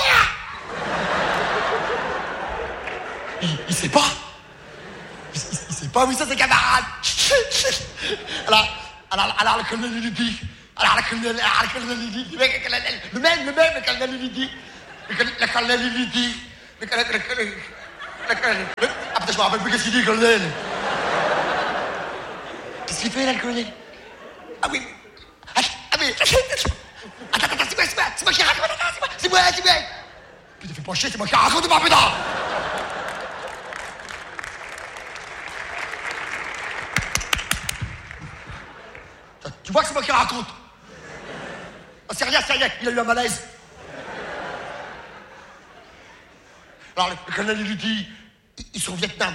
il, il sait pas. Il, il, il sait pas où ils sont, ses camarades. alors, alors, alors, le colonel lui dit, alors, le colonel, alors, le colonel lui dit, le même, le même, le colonel lui dit, le colonel lui dit, le colonel, le colonel, le colonel, ah putain, je me rappelle plus qu'est-ce qu'il dit, le colonel. Qu'est-ce qu'il fait, là, le colonel? Ah oui, ah, ah oui, attends, attends, c'est moi, c'est moi, c'est moi qui raconte, attends, c'est moi, c'est moi, c'est moi. Putain, fais pas chier, c'est moi qui raconte, ma putain. Tu vois que c'est moi qui raconte. Oh, c'est rien, c'est rien, il a eu un malaise. Alors le, le colonel lui dit, ils sont au Vietnam.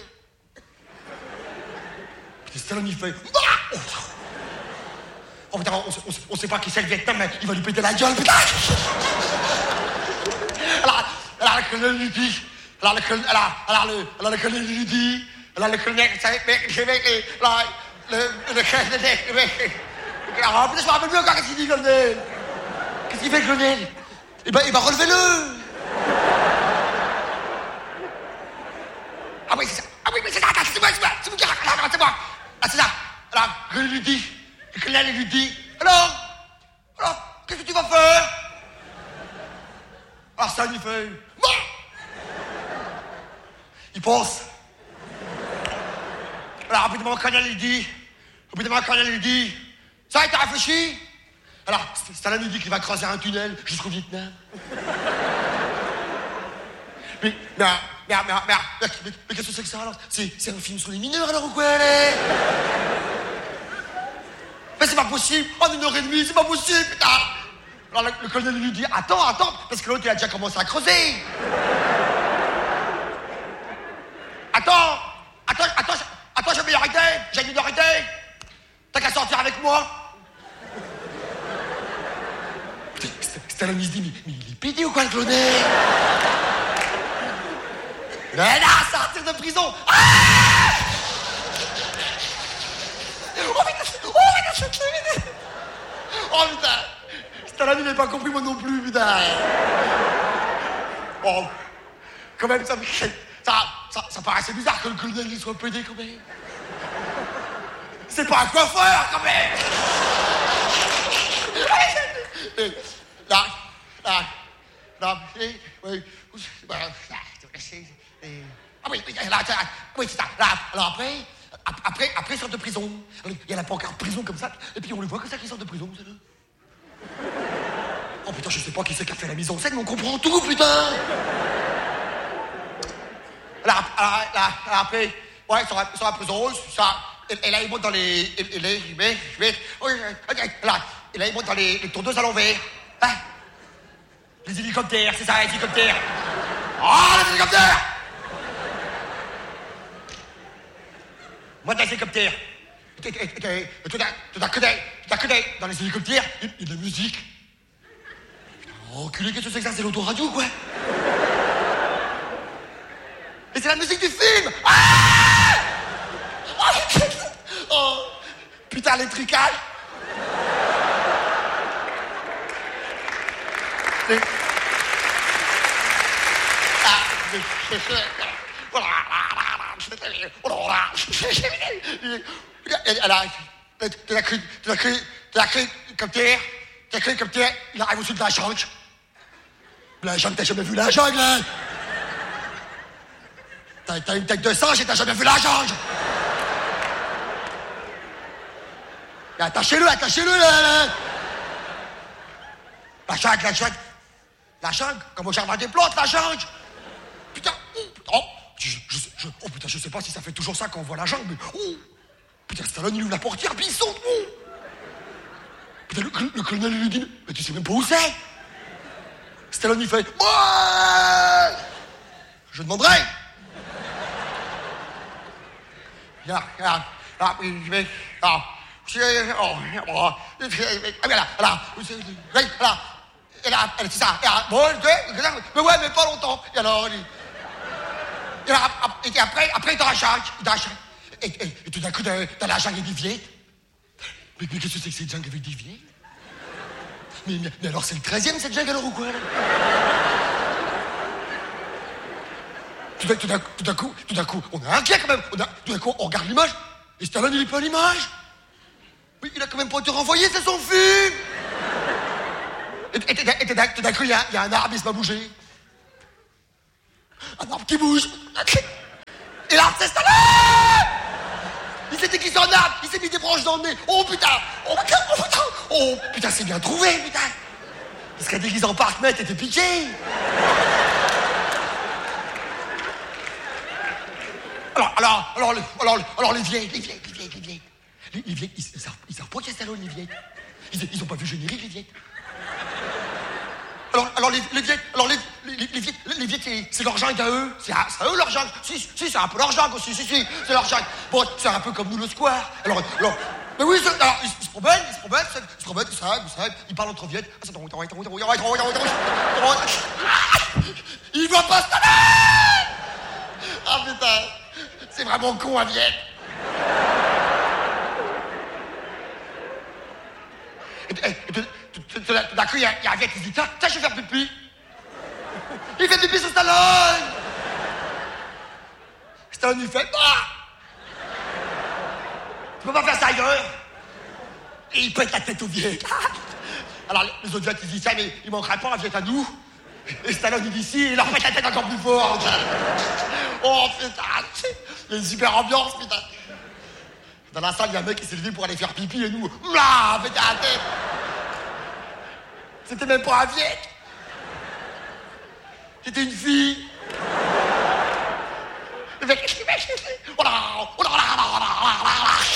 Putain, Stallone il fait, bah! Oh putain, on, on, on sait pas qui c'est le Vietnam, mais il va lui péter la gueule, putain. alors, alors le colonel lui dit, alors le colonel, alors, alors le, alors le colonel lui dit, alors le colonel, c'est, mais, mais, mais, alors, le, le colonel, mais, alors, putain, je me rappelle plus encore qu'est-ce qu'il dit, le colonel. Qu'est-ce qu'il fait, le colonel? Eh ben, eh ben, relevez-le. Ah oui, c'est ça. Ah oui, mais c'est ça, c'est moi, c'est moi, c'est moi qui raconte, c'est moi. Ah, c'est ça. Alors, le colonel lui dit, le colonel lui dit, alors, alors, qu'est-ce que tu vas faire? Alors, ça lui fait, bon. Il pense. Alors, rapidement, le colonel lui dit, rapidement, le colonel lui dit, ça, t'as réfléchi? Alors, Stallone lui dit qu'il va creuser un tunnel jusqu'au Vietnam. mais, mais, mais, mais, mais, mais, mais, mais qu'est-ce que c'est que ça alors? C'est, c'est un film sur les mineurs alors ou quoi? Allez, mais c'est pas possible! En une heure et demie, c'est pas possible, putain! Alors le, le colonel lui dit, attends, attends, parce que l'autre il a déjà commencé à creuser! Attends! Attends, attends, attends, j'ai une minorité! J'ai une minorité! T'as qu'à sortir avec moi! Stallone il se dit, mais, mais il est pédé ou quoi le colonel? Mais là, sortir de prison! Ah! Oh putain! Oh putain! Putain. Oh putain! Stallone il n'a pas compris moi non plus, putain! Oh, quand même, ça, ça, ça, ça paraît assez bizarre que le colonel il soit pédé quand même. C'est pas un coiffeur quand même! Là, là, là, oui, oui, ah oui, là, oui, c'est ça. Là, alors après, après, après, il sort de prison. Il y a la pancarte prison comme ça, et puis on le voit comme ça qu'il sort de prison, c'est là. Oh putain, je sais pas qui c'est qui a fait la mise en scène, mais on comprend tout, putain. Là, là, là, après, ouais, il sort de la prison, ça. Et, et là, il monte dans les, et, et là, il met, je vais, là, et là, il monte dans les, les tondeuses à l'envers. Hein? Les hélicoptères, c'est ça, les hélicoptères. Oh, les hélicoptères! Moi, dans les hélicoptères. Tout à côté, dans les hélicoptères, il y a de la musique. Oh, enculé, qu'est-ce que c'est que ça? C'est l'autoradio, quoi. Et c'est la musique du film! Ah! Oh, putain, les tricages! Mais... Ah, mais... Elle a... Tu l'as cru... Tu l'as cru... Tu l'as cru comme terre. Tu l'as cru comme terre. Il arrive au-dessus de la jungle. La jungle, t'as jamais vu la jungle, hein? T'as, t'as une tête de singe et t'as jamais vu la jungle. Attachez-le, attachez-le, là, là. La jungle, la jungle. La jungle, comme au jardin des plantes, la jungle. Putain, oh, je, je, je, oh putain, je sais pas si ça fait toujours ça quand on voit la jungle, mais oh, putain, Stallone, il ouvre la portière, puis il saute, oh. Putain, le, le, le colonel lui dit, mais tu sais même pas où c'est. Stallone, il fait, ouais. Je demanderai. Là, là, là, je vais, là. Oh, oh, ah, là, là, là, et là, c'est ça, et là, bon, mais ouais, mais pas longtemps, et alors, et, là, et après, après, dans la jungle, dans la jungle, et, et, et tout d'un coup, dans, dans la jungle, il y a des vieilles. Mais, mais qu'est-ce que c'est que cette jungle avec des vieilles? mais, mais, mais alors, c'est le treizième, cette jungle, alors, ou quoi, là? Tout d'un, tout, d'un, tout d'un coup, tout d'un coup, on a un inquiet, quand même, on a, tout d'un coup, on regarde l'image, et Stallone, il est pas à l'image. Mais il a quand même pas été renvoyé, c'est son film. Et, et, et, et tout d'un coup, il y, y a un arbre, il se va bouger. Un arbre qui bouge. Et l'arbre, c'est Stallone. Il s'est déguisé en arbre, il s'est mis des branches dans le nez. Oh putain, oh putain, oh putain, oh putain, c'est bien trouvé, putain. Il serait déguisé en Parkmate et t'es piqué. Alors, alors, alors, alors, alors, alors les vieilles, les vieilles, les vieilles, les vieilles. Les, les vieilles, ils, ils, savent, ils savent pas qu'il y a Stallone, les vieilles. Ils, ils ont pas vu le générique, les vieilles. Alors, alors les, les vieilles, alors les, les, les vieilles, les vieilles, c'est, c'est leur jungle à eux. C'est à, c'est à eux leur jungle. Si, si, c'est un peu leur jungle aussi, si, si, c'est leur jungle. Bon, c'est un peu comme nous le square. Alors, alors, mais oui, c'est, alors, ils, ils se promènent, ils se promènent, ils se promènent, ils s'arrêtent, ils s'arrêtent, ils parlent entre vieilles. Ils voient pas Stallone. Ah putain, c'est vraiment con, un vieille. Tout d'un coup, il y, y a un vieux qui se dit, tiens, tiens, je vais faire pipi. Il fait pipi sur Stallone. Stallone, il fait, ah. Tu peux pas faire ça ailleurs. Et il pète la tête au vieux. Alors, les autres vieux, ils disent, tiens, mais il manquerait pas un vieux à nous. Et Stallone, il dit, si, il leur pète la tête encore plus fort. Oh, putain, il y a une super ambiance, putain. Dans la salle, il y a un mec qui s'est levé pour aller faire pipi et nous, là, putain, la tête. C'était même pas un vieil. C'était une fille. Le mec, le mec, oh là, oh là, oh là, oh là, oh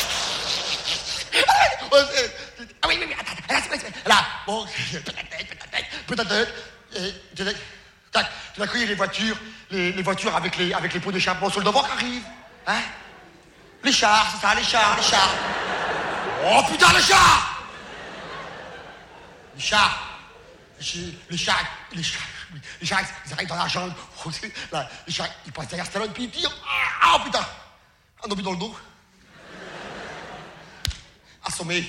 là, ah oui, oui, oui, attends, là, c'est quoi, là, bon, peut-être tête, peut-être tête, peut-être tête, et, tac, tout d'un coup, il y a les voitures, les, les voitures avec les, avec les pots d'échappement sur le devant qui arrivent, hein. Les chars, c'est ça, les chars, les chars. Oh putain, les chars. Les chars. Les chars, les chars, les chars, ils arrivent dans la jungle. Là, les chars, ils passent derrière Stallone, puis ils tirent. Ah, oh, putain. Un obus dans le dos. Assommé.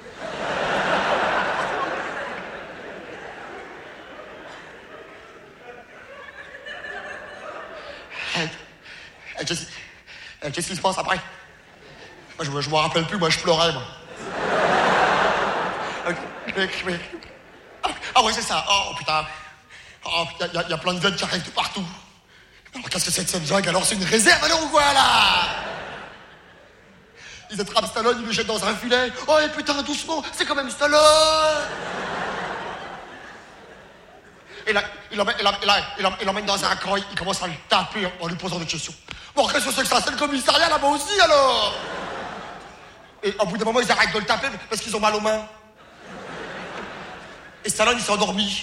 Qu'est-ce, qu'est-ce qui se passe après? Moi, je, je me rappelle plus, moi, je pleurais, moi. Ah ouais, c'est ça. Oh putain. Oh, il y, y, y a plein de veines qui arrivent de partout. Alors qu'est-ce que c'est que cette jungle? Alors c'est une réserve alors ou quoi là? Ils attrapent Stallone, ils le jettent dans un filet. Oh et putain, doucement, c'est quand même Stallone. Et là, il l'emmène, il l'emmène dans un coin, il commence à le taper en lui posant des questions. Bon, qu'est-ce que c'est que ça? C'est le commissariat là-bas aussi alors? Et au bout d'un moment, ils arrêtent de le taper parce qu'ils ont mal aux mains. Et Stallone, il s'est endormi.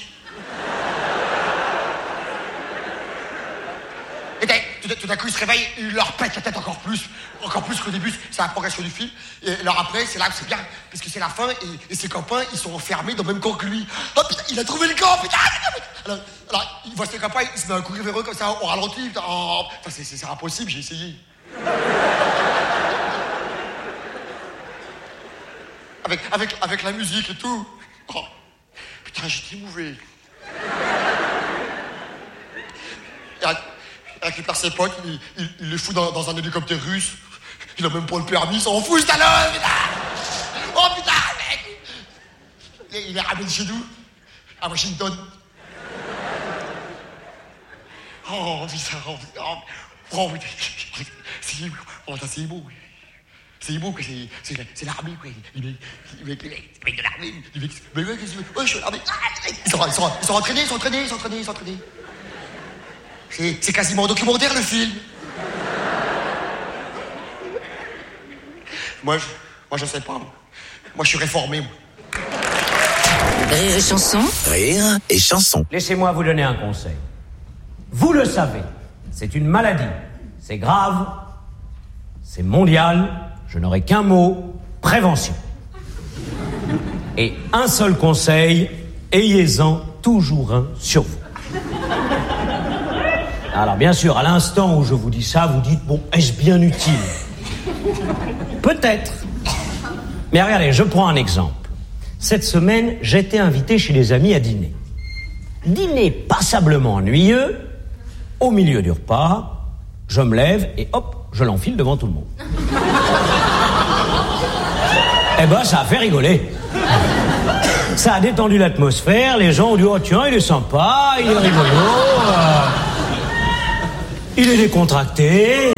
Et tout, tout d'un coup, il se réveille, il leur pète la tête encore plus. Encore plus qu'au début, c'est la progression du film. Et alors après, c'est là que c'est bien, parce que c'est la fin, et, et ses copains, ils sont enfermés dans le même camp que lui. Oh putain, il a trouvé le camp, putain. Alors, alors il voit ses copains, il se met un courir vers eux comme ça, au ralenti. Putain, oh, putain, c'est, c'est, c'est impossible, j'ai essayé. Avec, avec, avec la musique et tout. Oh. Putain, j'étais émouvé. Il récupère ses potes, il, il, il les fout dans, dans un hélicoptère russe. Il a même pas le permis, il s'en fout, ce talon, putain. Oh putain, mec. Il, il est ramené chez nous, à Washington. Oh putain, oh putain, oh putain. C'est, oh, c'est beau. C'est beau, c'est, c'est, c'est l'armée, quoi. Il met, il met, il met, il met de l'armée. Il met, mais ouais, qu'est-ce que tu veux? Ouais, je suis à l'armée. Ils sont, ils sont, ils sont entraînés, ils sont entraînés, ils sont entraînés, ils sont entraînés. C'est, c'est quasiment documentaire, le film. Moi, je, moi, je sais pas. Moi, je suis réformé, moi. Rire et chanson. Rire et chanson. Laissez-moi vous donner un conseil. Vous le savez, c'est une maladie. C'est grave. C'est mondial. Je n'aurai qu'un mot, prévention. Et un seul conseil, ayez-en toujours un sur vous. Alors bien sûr, à l'instant où je vous dis ça, vous dites, bon, est-ce bien utile? Peut-être. Mais regardez, je prends un exemple. Cette semaine, j'étais invité chez des amis à dîner. Dîner passablement ennuyeux. Au milieu du repas, je me lève et hop, je l'enfile devant tout le monde. Eh ben, ça a fait rigoler. Ça a détendu l'atmosphère. Les gens ont dit, oh tiens, il est sympa, il est rigolo, euh, il est décontracté.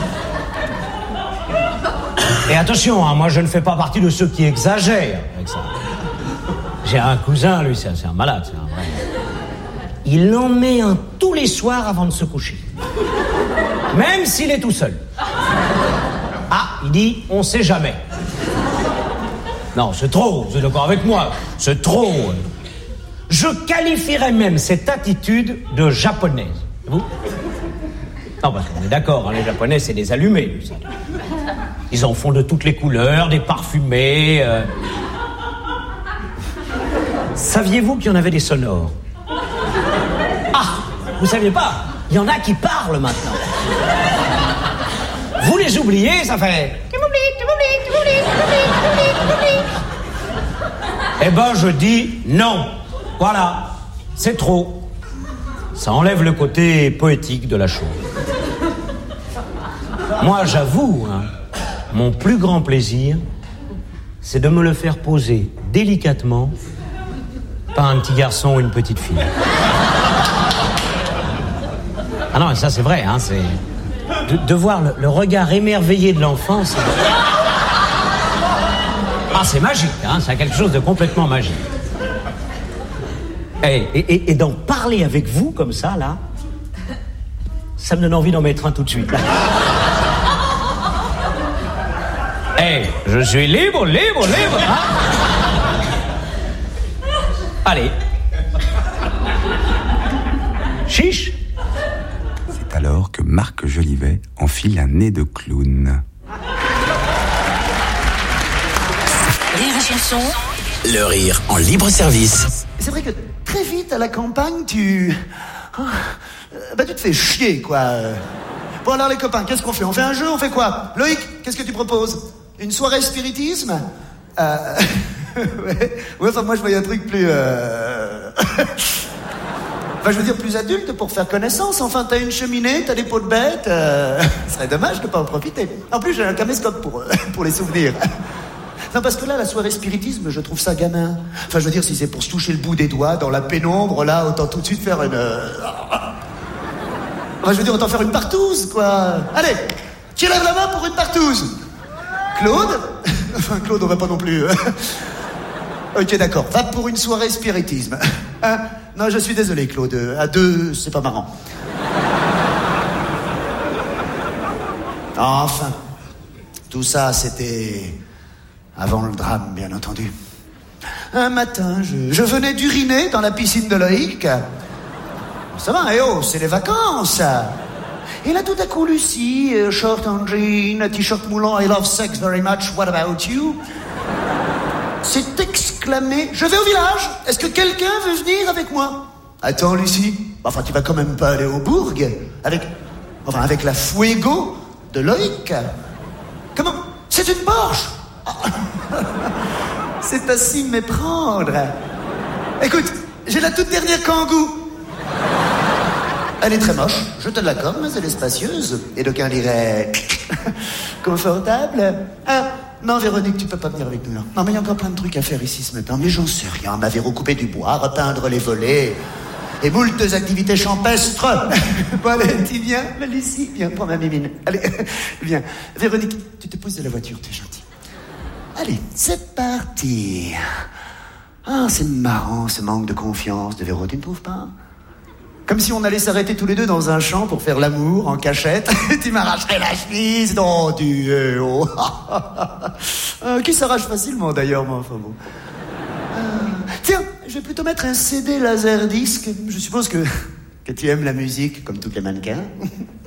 Et attention, hein, moi je ne fais pas partie de ceux qui exagèrent avec ça. J'ai un cousin, lui, c'est un, c'est un malade, c'est un vrai. Il en met un tous les soirs avant de se coucher. Même s'il est tout seul. Ah, il dit, on sait jamais. Non, c'est trop, vous êtes d'accord avec moi. C'est trop. Je qualifierais même cette attitude de japonaise. Vous? Non, parce qu'on est d'accord, hein, les Japonais, c'est des allumés. Ils en font de toutes les couleurs, des parfumés. Euh... Saviez-vous qu'il y en avait des sonores? Ah, vous saviez pas? Il y en a qui parlent maintenant. Vous les oubliez, ça fait... Tu m'oublies, tu m'oublies, tu m'oublies, tu m'oublies, tu m'oublies, tu m'oublies. Eh ben, je dis non. Voilà, c'est trop. Ça enlève le côté poétique de la chose. Moi, j'avoue, hein, mon plus grand plaisir, c'est de me le faire poser délicatement par un petit garçon ou une petite fille. Ah non, ça c'est vrai, hein, c'est... De, de voir le, le regard émerveillé de l'enfant, c'est... Ah, c'est magique, hein, c'est quelque chose de complètement magique. Et, et, et d'en parler avec vous, comme ça, là, ça me donne envie d'en mettre un tout de suite. Eh, hey, je suis libre, libre, libre, hein. Allez. Chiche. C'est alors que Marc Jolivet enfile un nez de clown. Rire et chanson. Le rire en libre service. C'est vrai que très vite à la campagne, tu... Bah tu te fais chier, quoi. Bon alors les copains, qu'est-ce qu'on fait? On fait un jeu, on fait quoi? Loïc, qu'est-ce que tu proposes? Une soirée spiritisme? Euh... ouais. ouais, enfin moi je voyais un truc plus... Euh... Enfin, je veux dire, plus adulte pour faire connaissance. Enfin, t'as une cheminée, t'as des pots de bêtes. Euh... Ce serait dommage de pas en profiter. En plus, j'ai un caméscope pour, pour les souvenirs. Non, parce que là, la soirée spiritisme, je trouve ça gamin. Enfin, je veux dire, si c'est pour se toucher le bout des doigts dans la pénombre, là, autant tout de suite faire une... Enfin, je veux dire, autant faire une partouze, quoi. Allez, qui lève la main pour une partouze? Claude? Enfin, Claude, on va pas non plus... Ok, d'accord. Va pour une soirée spiritisme. Hein? Non, je suis désolé, Claude. À deux, c'est pas marrant. Enfin, tout ça, c'était avant le drame, bien entendu. Un matin, je, je venais d'uriner dans la piscine de Loïc. Ça va, eh oh, c'est les vacances. Et là, tout à coup, Lucie, short en jean, t-shirt moulant, I love sex very much, what about you? s'est exclamé « Je vais au village, est-ce que quelqu'un veut venir avec moi ?» Attends, Lucie, enfin, tu vas quand même pas aller au bourg avec, enfin, avec la Fuego de Loïc. Comment? C'est une Porsche. C'est à s'y méprendre. Écoute, J'ai la toute dernière Kangoo. Elle est très moche, je te l'accorde, mais elle est spacieuse. Et d'aucuns diraient... confortable. Ah, non, Véronique, tu peux pas venir avec nous, là. Non, mais il y a encore plein de trucs à faire ici ce matin. Mais j'en sais rien. Ma Véro, couper du bois, repeindre les volets... et moultes activités champestres. Bon, allez, tu viens, Lucie, viens, prends ma mimine. Allez, viens. Véronique, tu te pousses de la voiture, t'es gentil. Allez, c'est parti. Ah, c'est marrant, ce manque de confiance de Véro, tu ne trouves pas? Comme si on allait s'arrêter tous les deux dans un champ pour faire l'amour en cachette. Tu m'arracherais la chemise, non, tu es oh. euh, Qui s'arrache facilement, d'ailleurs, moi, enfin bon. Euh, tiens, je vais plutôt mettre un C D laserdisc. Je suppose que, que tu aimes la musique, comme tous les mannequins.